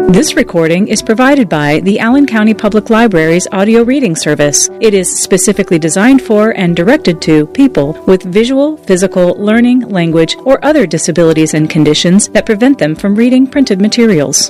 This recording is provided by the Allen County Public Library's audio reading service. It is specifically designed for and directed to people with visual, physical, learning, language, or other disabilities and conditions that prevent them from reading printed materials.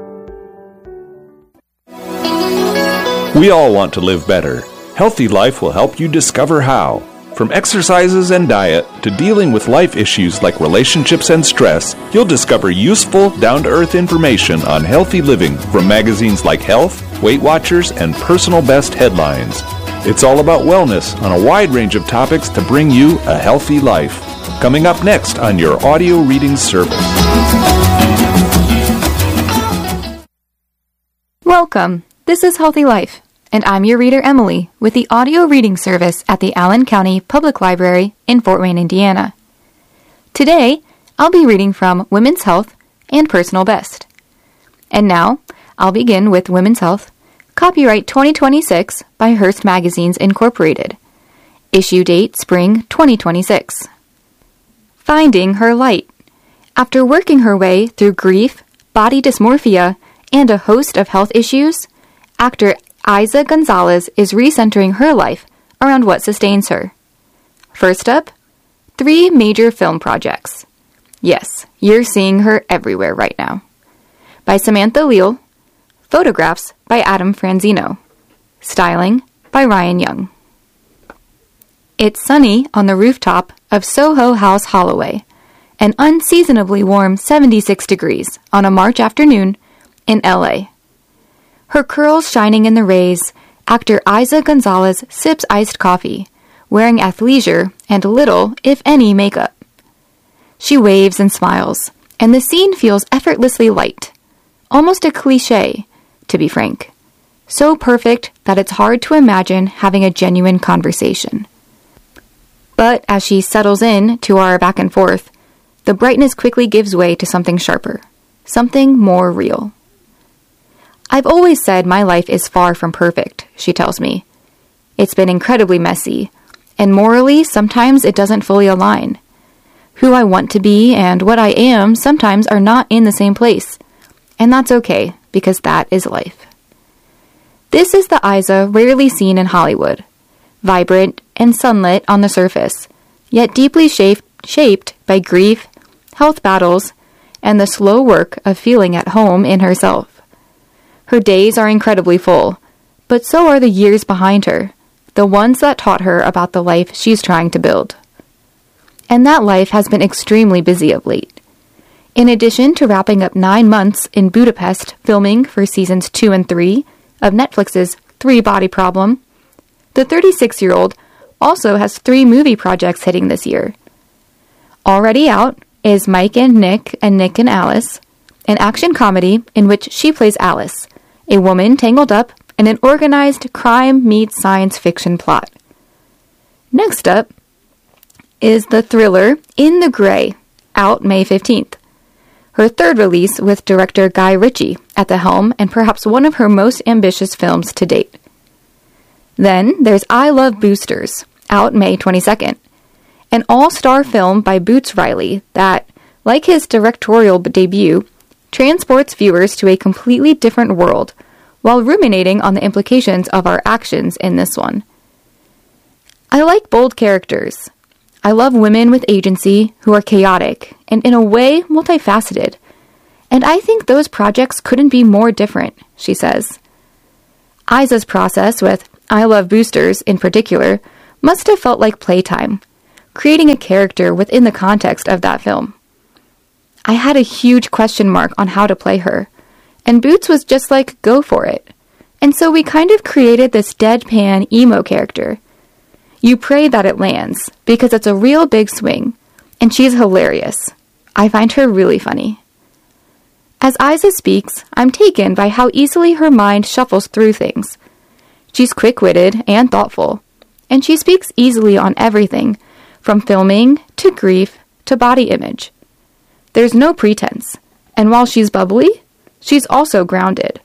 We all want to live better. Healthy Life will help you discover how. From exercises and diet to dealing with life issues like relationships and stress, you'll discover useful, down-to-earth information on healthy living from magazines like Health, Weight Watchers, and Personal Best headlines. It's all about wellness on a wide range of topics to bring you a healthy life. Coming up next on your audio reading service. Welcome. This is Healthy Life, and I'm your reader, Emily, with the audio reading service at the Allen County Public Library in Fort Wayne, Indiana. Today, I'll be reading from Women's Health and Personal Best. And now, I'll begin with Women's Health, copyright 2026 by Hearst Magazines Incorporated. Issue date spring 2026. Finding her light. After working her way through grief, body dysmorphia, and a host of health issues, actor Eiza Gonzalez is recentering her life around what sustains her. First up, 3 major film projects. Yes, you're seeing her everywhere right now. By Samantha Leal, photographs by Adam Franzino, styling by Ryan Young. It's sunny on the rooftop of Soho House Holloway, an unseasonably warm 76 degrees on a March afternoon in LA. Her curls shining in the rays, actor Eiza Gonzalez sips iced coffee, wearing athleisure and little, if any, makeup. She waves and smiles, and the scene feels effortlessly light. Almost a cliché, to be frank. So perfect that it's hard to imagine having a genuine conversation. But as she settles in to our back and forth, the brightness quickly gives way to something sharper, something more real. I've always said my life is far from perfect, she tells me. It's been incredibly messy, and morally, sometimes it doesn't fully align. Who I want to be and what I am sometimes are not in the same place, and that's okay, because that is life. This is the Eiza rarely seen in Hollywood, vibrant and sunlit on the surface, yet deeply shaped by grief, health battles, and the slow work of feeling at home in herself. Her days are incredibly full, but so are the years behind her, the ones that taught her about the life she's trying to build. And that life has been extremely busy of late. In addition to wrapping up 9 months in Budapest filming for seasons 2 and 3 of Netflix's 3 Body Problem, the 36-year-old also has 3 movie projects hitting this year. Already out is Mike and Nick and Alice, an action comedy in which she plays Alice, a woman tangled up in an organized crime meets science fiction plot. Next up is the thriller In the Gray, out May 15th. Her 3rd release with director Guy Ritchie at the helm and perhaps one of her most ambitious films to date. Then there's I Love Boosters, out May 22nd, an all-star film by Boots Riley that, like his directorial debut, transports viewers to a completely different world while ruminating on the implications of our actions in this one. I like bold characters. I love women with agency who are chaotic and in a way multifaceted. And I think those projects couldn't be more different, she says. Eiza's process with I Love Boosters in particular must have felt like playtime, creating a character within the context of that film. I had a huge question mark on how to play her, and Boots was just like, go for it. And so we kind of created this deadpan emo character. You pray that it lands, because it's a real big swing, and she's hilarious. I find her really funny. As Eiza speaks, I'm taken by how easily her mind shuffles through things. She's quick-witted and thoughtful, and she speaks easily on everything, from filming to grief to body image. There's no pretense, and while she's bubbly, she's also grounded.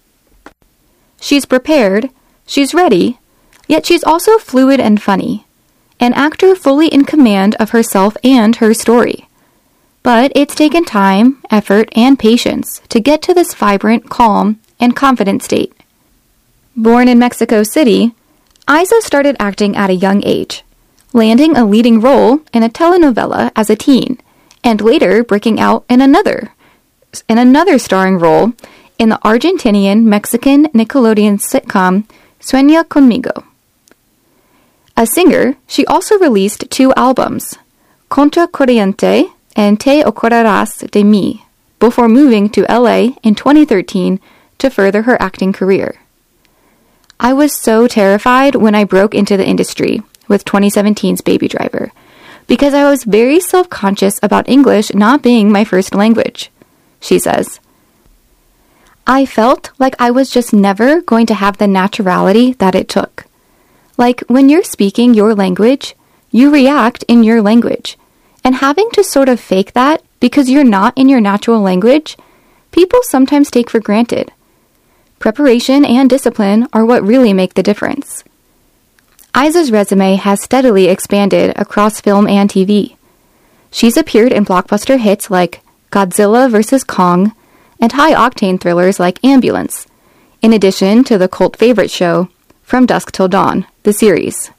She's prepared, she's ready, yet she's also fluid and funny, an actor fully in command of herself and her story. But it's taken time, effort, and patience to get to this vibrant, calm, and confident state. Born in Mexico City, Aiza started acting at a young age, landing a leading role in a telenovela as a teen, and later breaking out in another starring role in the Argentinian-Mexican Nickelodeon sitcom Sueña Conmigo. A singer, she also released 2 albums, Contra Corriente and Te Acordarás de Mí, before moving to LA in 2013 to further her acting career. I was so terrified when I broke into the industry with 2017's Baby Driver, because I was very self-conscious about English not being my first language, she says. I felt like I was just never going to have the naturality that it took. Like, when you're speaking your language, you react in your language. And having to sort of fake that because you're not in your natural language, people sometimes take for granted. Preparation and discipline are what really make the difference. Aiza's resume has steadily expanded across film and TV. She's appeared in blockbuster hits like Godzilla vs. Kong and high-octane thrillers like Ambulance, in addition to the cult favorite show From Dusk Till Dawn, the series.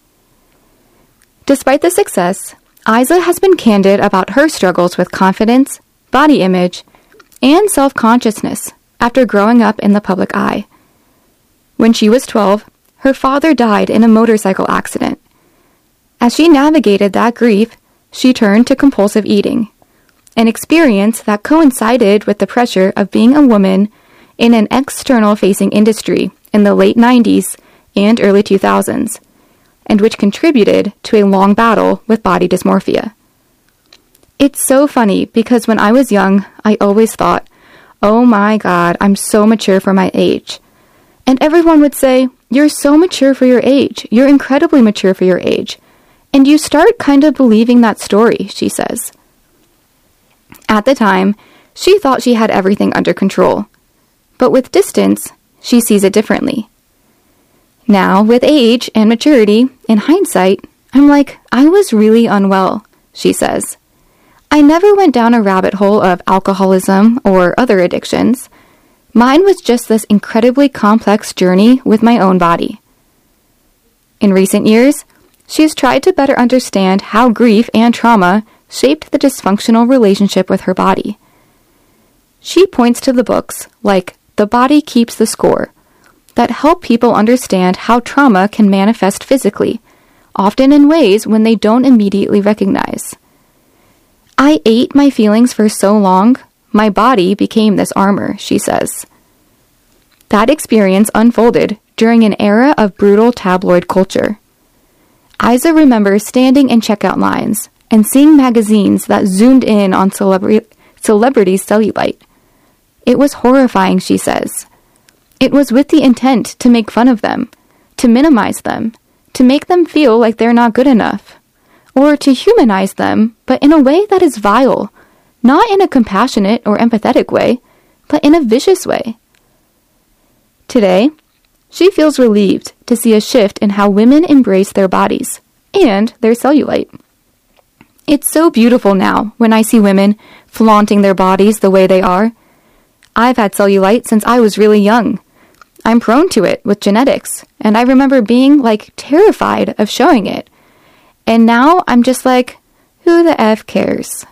Despite the success, Aiza has been candid about her struggles with confidence, body image, and self-consciousness after growing up in the public eye. When she was 12, her father died in a motorcycle accident. As she navigated that grief, she turned to compulsive eating, an experience that coincided with the pressure of being a woman in an external-facing industry in the late 90s and early 2000s, and which contributed to a long battle with body dysmorphia. It's so funny because when I was young, I always thought, oh my God, I'm so mature for my age. And everyone would say, you're so mature for your age. You're incredibly mature for your age. And you start kind of believing that story, she says. At the time, she thought she had everything under control. But with distance, she sees it differently. Now, with age and maturity, in hindsight, I'm like, I was really unwell, she says. I never went down a rabbit hole of alcoholism or other addictions. Mine was just this incredibly complex journey with my own body. In recent years, she's tried to better understand how grief and trauma shaped the dysfunctional relationship with her body. She points to the books like The Body Keeps the Score that help people understand how trauma can manifest physically, often in ways when they don't immediately recognize. I ate my feelings for so long, my body became this armor, she says. That experience unfolded during an era of brutal tabloid culture. Aiza remembers standing in checkout lines and seeing magazines that zoomed in on celebrity cellulite. It was horrifying, she says. It was with the intent to make fun of them, to minimize them, to make them feel like they're not good enough, or to humanize them, but in a way that is vile, not in a compassionate or empathetic way, but in a vicious way. Today, she feels relieved to see a shift in how women embrace their bodies and their cellulite. It's so beautiful now when I see women flaunting their bodies the way they are. I've had cellulite since I was really young. I'm prone to it with genetics, and I remember being, terrified of showing it. And now I'm just like, who the F cares?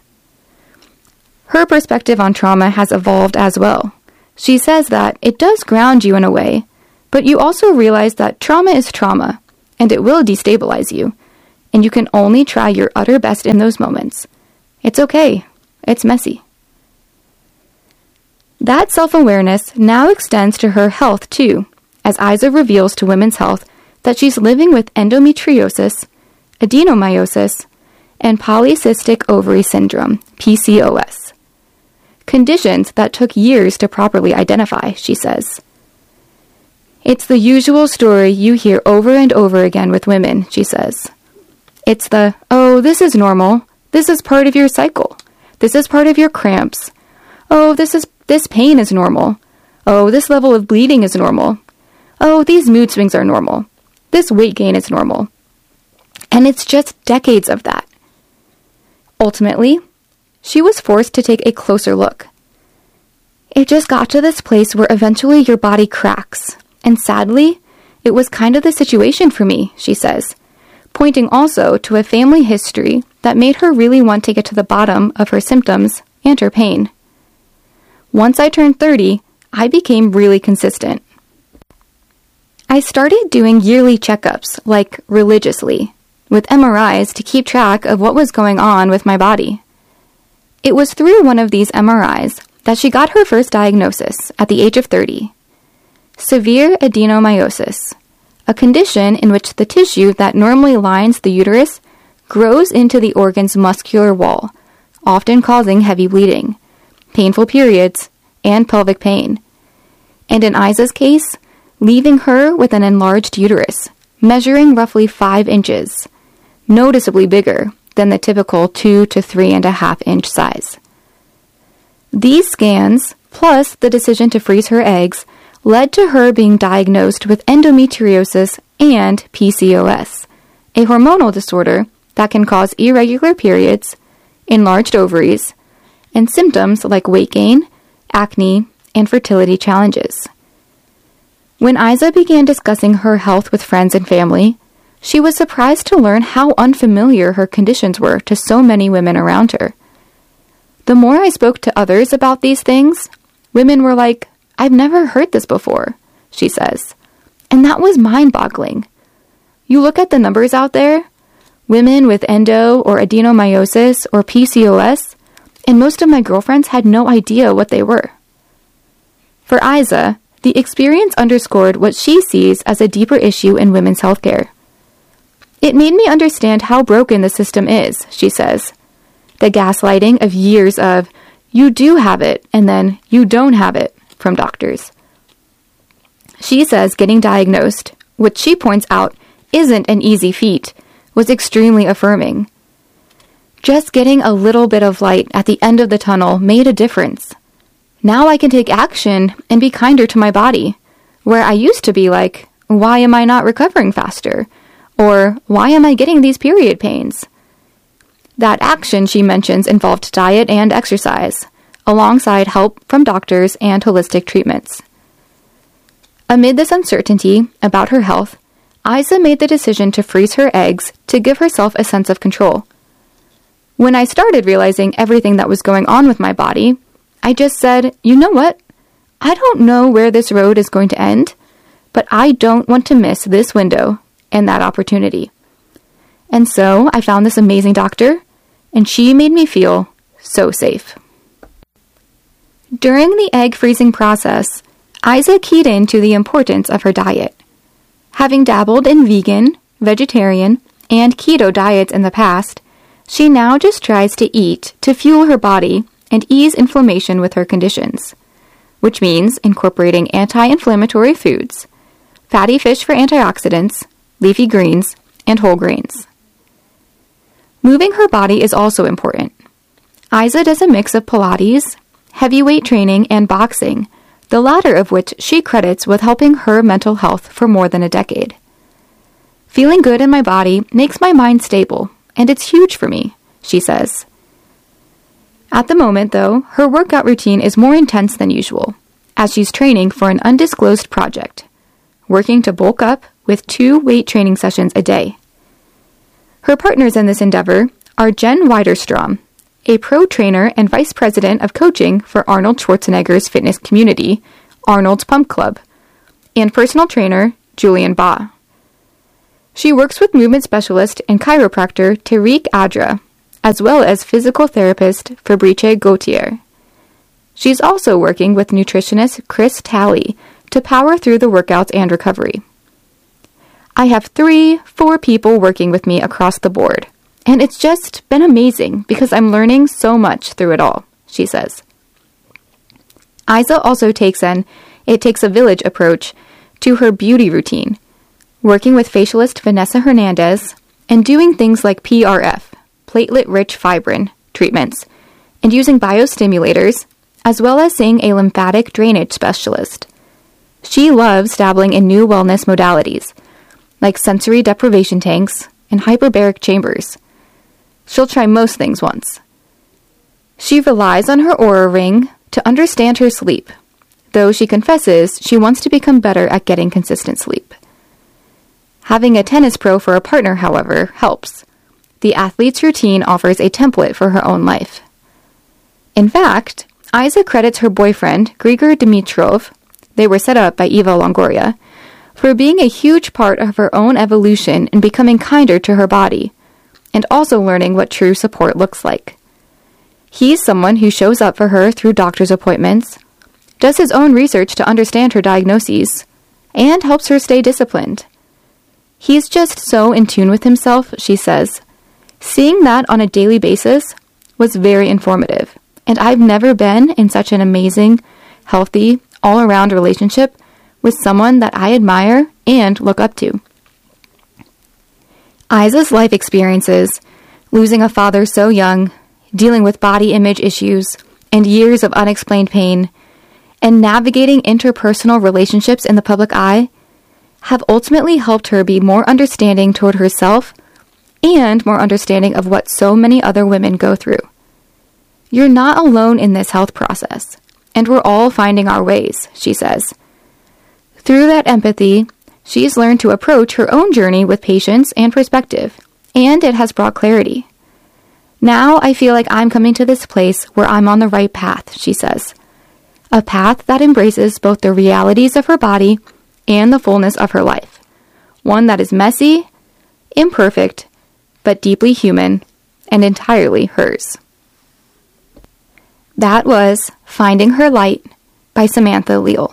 Her perspective on trauma has evolved as well. She says that it does ground you in a way, but you also realize that trauma is trauma, and it will destabilize you, and you can only try your utter best in those moments. It's okay. It's messy. That self-awareness now extends to her health, too, as Aiza reveals to Women's Health that she's living with endometriosis, adenomyosis, and polycystic ovary syndrome, PCOS. Conditions that took years to properly identify, she says. It's the usual story you hear over and over again with women, she says. It's the, oh, this is normal. This is part of your cycle. This is part of your cramps. Oh, this pain is normal. Oh, this level of bleeding is normal. Oh, these mood swings are normal. This weight gain is normal. And it's just decades of that. Ultimately, she was forced to take a closer look. It just got to this place where eventually your body cracks. And sadly, it was kind of the situation for me, she says, pointing also to a family history that made her really want to get to the bottom of her symptoms and her pain. Once I turned 30, I became really consistent. I started doing yearly checkups, like religiously, with MRIs to keep track of what was going on with my body. It was through one of these MRIs that she got her first diagnosis at the age of 30. Severe adenomyosis, a condition in which the tissue that normally lines the uterus grows into the organ's muscular wall, often causing heavy bleeding, painful periods, and pelvic pain. And in Iza's case, leaving her with an enlarged uterus, measuring roughly 5 inches, noticeably bigger than the typical 2 to 3.5 inch size. These scans, plus the decision to freeze her eggs, led to her being diagnosed with endometriosis and PCOS, a hormonal disorder that can cause irregular periods, enlarged ovaries, and symptoms like weight gain, acne, and fertility challenges. When Iza began discussing her health with friends and family, she was surprised to learn how unfamiliar her conditions were to so many women around her. The more I spoke to others about these things, women were like, "I've never heard this before," she says. And that was mind-boggling. You look at the numbers out there, women with endo or adenomyosis or PCOS, and most of my girlfriends had no idea what they were. For Iza, the experience underscored what she sees as a deeper issue in women's healthcare. It made me understand how broken the system is, she says. The gaslighting of years of, you do have it, and then you don't have it, from doctors. She says getting diagnosed, which she points out isn't an easy feat, was extremely affirming. Just getting a little bit of light at the end of the tunnel made a difference. Now I can take action and be kinder to my body, where I used to be like, why am I not recovering faster? Or why am I getting these period pains? That action, she mentions, involved diet and exercise, alongside help from doctors and holistic treatments. Amid this uncertainty about her health, Iza made the decision to freeze her eggs to give herself a sense of control. When I started realizing everything that was going on with my body, I just said, you know what? I don't know where this road is going to end, but I don't want to miss this window and that opportunity. And so I found this amazing doctor, and she made me feel so safe. During the egg freezing process, Iza keyed into the importance of her diet. Having dabbled in vegan, vegetarian, and keto diets in the past, she now just tries to eat to fuel her body and ease inflammation with her conditions, which means incorporating anti-inflammatory foods, fatty fish for antioxidants, leafy greens, and whole grains. Moving her body is also important. Iza does a mix of Pilates, heavyweight training, and boxing, the latter of which she credits with helping her mental health for more than a decade. Feeling good in my body makes my mind stable, and it's huge for me, she says. At the moment, though, her workout routine is more intense than usual, as she's training for an undisclosed project, working to bulk up with 2 weight training sessions a day. Her partners in this endeavor are Jen Weiderstrom, a pro trainer and vice president of coaching for Arnold Schwarzenegger's fitness community, Arnold's Pump Club, and personal trainer Julian Ba. She works with movement specialist and chiropractor Tariq Adra, as well as physical therapist Fabrice Gauthier. She's also working with nutritionist Chris Talley to power through the workouts and recovery. I have 3-4 people working with me across the board, and it's just been amazing because I'm learning so much through it all, she says. Iza also takes an "it takes a village" approach to her beauty routine, working with facialist Vanessa Hernandez and doing things like PRF, platelet-rich fibrin, treatments, and using biostimulators, as well as seeing a lymphatic drainage specialist. She loves dabbling in new wellness modalities, like sensory deprivation tanks and hyperbaric chambers. She'll try most things once. She relies on her Oura Ring to understand her sleep, though she confesses she wants to become better at getting consistent sleep. Having a tennis pro for a partner, however, helps. The athlete's routine offers a template for her own life. In fact, Isa credits her boyfriend, Grigor Dimitrov, they were set up by Eva Longoria, for being a huge part of her own evolution in becoming kinder to her body, and also learning what true support looks like. He's someone who shows up for her through doctor's appointments, does his own research to understand her diagnoses, and helps her stay disciplined. He's just so in tune with himself, she says. Seeing that on a daily basis was very informative, and I've never been in such an amazing, healthy, all-around relationship with someone that I admire and look up to. Isa's life experiences, losing a father so young, dealing with body image issues, and years of unexplained pain, and navigating interpersonal relationships in the public eye, have ultimately helped her be more understanding toward herself and more understanding of what so many other women go through. You're not alone in this health process, and we're all finding our ways, she says. Through that empathy, she's learned to approach her own journey with patience and perspective, and it has brought clarity. Now I feel like I'm coming to this place where I'm on the right path, she says. A path that embraces both the realities of her body and the fullness of her life. One that is messy, imperfect, but deeply human, and entirely hers. That was Finding Her Light by Samantha Leal.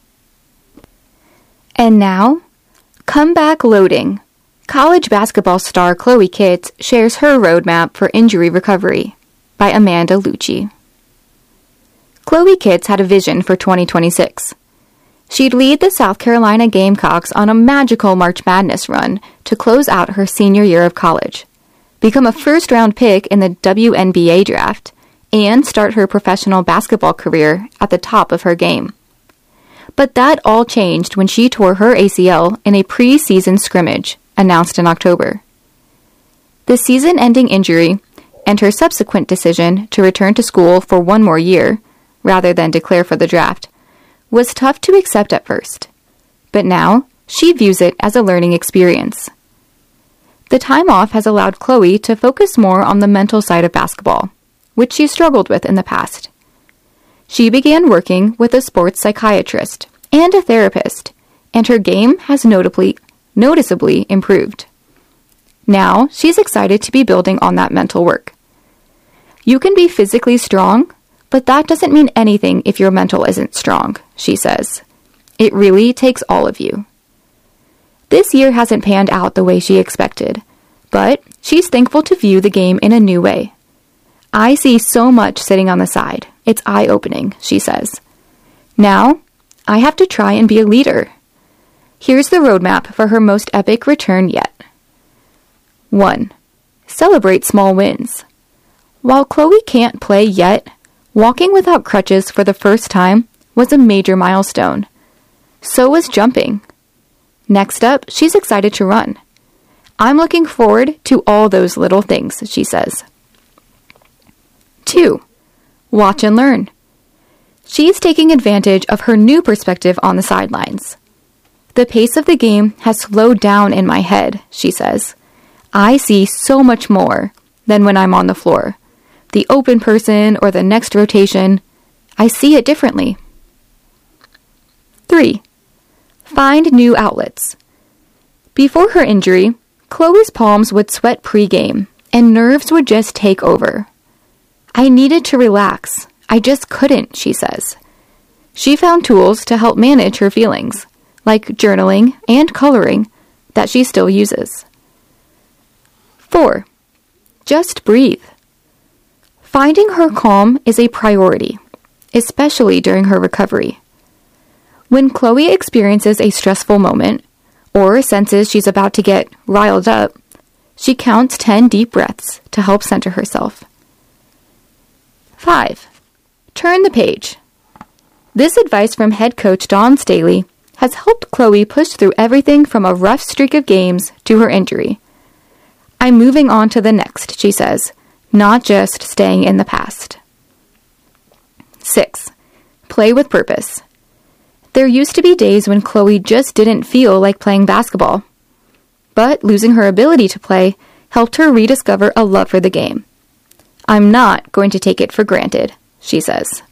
And now, Come Back Loading. College basketball star Chloe Kitts shares her roadmap for injury recovery by Amanda Lucci. Chloe Kitts had a vision for 2026. She'd lead the South Carolina Gamecocks on a magical March Madness run to close out her senior year of college, become a first-round pick in the WNBA draft, and start her professional basketball career at the top of her game. But that all changed when she tore her ACL in a pre-season scrimmage announced in October. The season-ending injury and her subsequent decision to return to school for one more year, rather than declare for the draft, was tough to accept at first. But now, she views it as a learning experience. The time off has allowed Chloe to focus more on the mental side of basketball, which she struggled with in the past. She began working with a sports psychiatrist and a therapist, and her game has noticeably improved. Now, she's excited to be building on that mental work. You can be physically strong, but that doesn't mean anything if your mental isn't strong, she says. It really takes all of you. This year hasn't panned out the way she expected, but she's thankful to view the game in a new way. I see so much sitting on the side. It's eye-opening, she says. Now, I have to try and be a leader. Here's the roadmap for her most epic return yet. 1. Celebrate small wins. While Chloe can't play yet, walking without crutches for the first time was a major milestone. So was jumping. Next up, she's excited to run. I'm looking forward to all those little things, she says. 2. Watch and learn. She's taking advantage of her new perspective on the sidelines. The pace of the game has slowed down in my head, she says. I see so much more than when I'm on the floor. The open person or the next rotation, I see it differently. 3. Find new outlets. Before her injury, Chloe's palms would sweat pre-game, and nerves would just take over. I needed to relax. I just couldn't, she says. She found tools to help manage her feelings, like journaling and coloring, that she still uses. 4. Just breathe. Finding her calm is a priority, especially during her recovery. When Chloe experiences a stressful moment, or senses she's about to get riled up, she counts 10 deep breaths to help center herself. 5. Turn the page. This advice from head coach Dawn Staley has helped Chloe push through everything from a rough streak of games to her injury. I'm moving on to the next, she says, not just staying in the past. 6. Play with purpose. There used to be days when Chloe just didn't feel like playing basketball. But losing her ability to play helped her rediscover a love for the game. I'm not going to take it for granted, she says.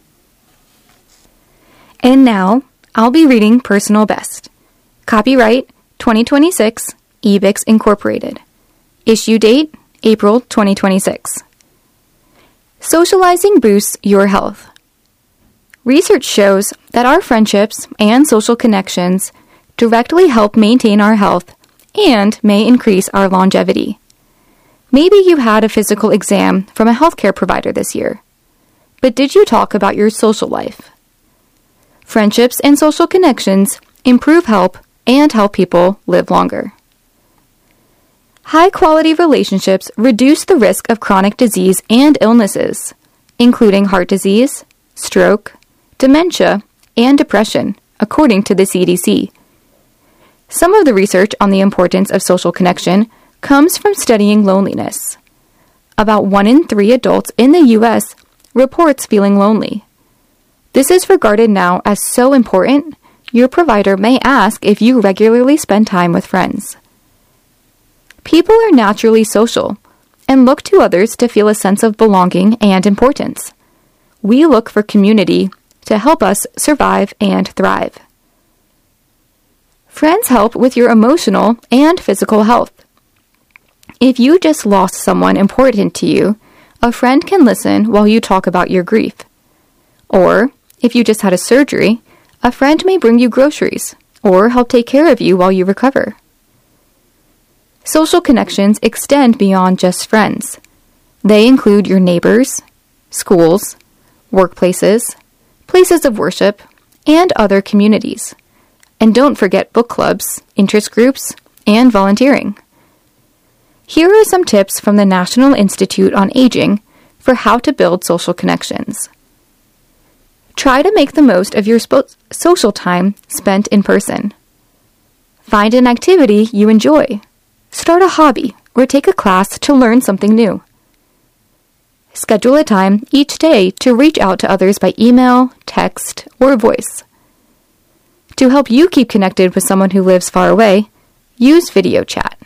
And now, I'll be reading Personal Best. Copyright 2026, Ebix Incorporated. Issue date, April 2026. Socializing boosts your health. Research shows that our friendships and social connections directly help maintain our health and may increase our longevity. Maybe you had a physical exam from a healthcare provider this year. But did you talk about your social life? Friendships and social connections improve health and help people live longer. High-quality relationships reduce the risk of chronic disease and illnesses, including heart disease, stroke, dementia, and depression, according to the CDC. Some of the research on the importance of social connection comes from studying loneliness. About 1 in 3 adults in the U.S. reports feeling lonely. This is regarded now as so important, your provider may ask if you regularly spend time with friends. People are naturally social and look to others to feel a sense of belonging and importance. We look for community to help us survive and thrive. Friends help with your emotional and physical health. If you just lost someone important to you, a friend can listen while you talk about your grief. Or, if you just had a surgery, a friend may bring you groceries or help take care of you while you recover. Social connections extend beyond just friends. They include your neighbors, schools, workplaces, places of worship, and other communities. And don't forget book clubs, interest groups, and volunteering. Here are some tips from the National Institute on Aging for how to build social connections. Try to make the most of your social time spent in person. Find an activity you enjoy. Start a hobby or take a class to learn something new. Schedule a time each day to reach out to others by email, text, or voice. To help you keep connected with someone who lives far away, use video chat.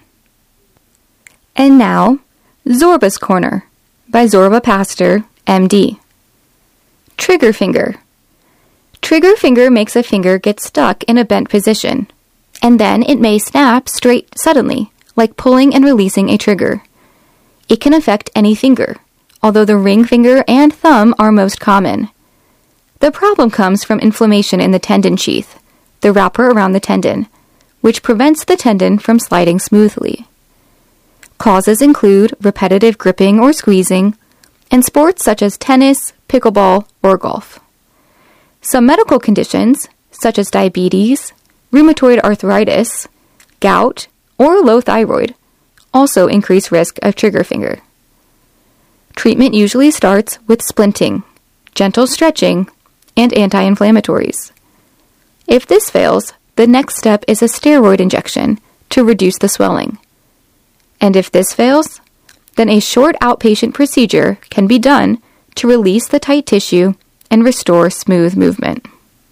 And now, Zorba's Corner by Zorba Pastor, MD. Trigger finger. Trigger finger makes a finger get stuck in a bent position, and then it may snap straight suddenly, like pulling and releasing a trigger. It can affect any finger, although the ring finger and thumb are most common. The problem comes from inflammation in the tendon sheath, the wrapper around the tendon, which prevents the tendon from sliding smoothly. Causes include repetitive gripping or squeezing, and sports such as tennis, pickleball, or golf. Some medical conditions, such as diabetes, rheumatoid arthritis, gout, or low thyroid, also increase risk of trigger finger. Treatment usually starts with splinting, gentle stretching, and anti-inflammatories. If this fails, the next step is a steroid injection to reduce the swelling. And if this fails, then a short outpatient procedure can be done to release the tight tissue and restore smooth movement.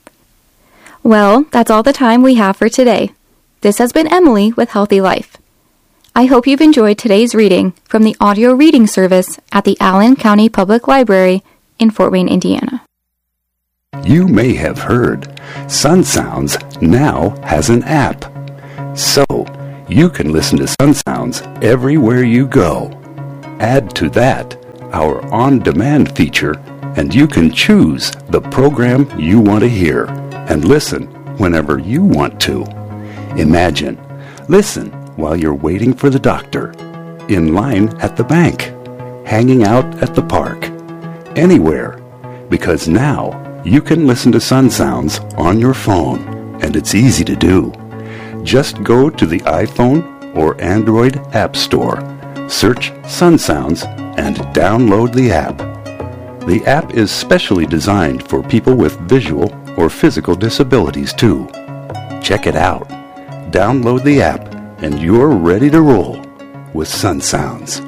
Well, that's all the time we have for today. This has been Emily with Healthy Life. I hope you've enjoyed today's reading from the audio reading service at the Allen County Public Library in Fort Wayne, Indiana. You may have heard Sun Sounds now has an app. So, you can listen to Sun Sounds everywhere you go. Add to that our on-demand feature, and you can choose the program you want to hear and listen whenever you want to. Imagine, listen while you're waiting for the doctor, in line at the bank, hanging out at the park, anywhere, because now you can listen to Sun Sounds on your phone, and it's easy to do. Just go to the iPhone or Android App Store, search Sun Sounds, and download the app. The app is specially designed for people with visual or physical disabilities too. Check it out. Download the app, and you're ready to roll with Sun Sounds.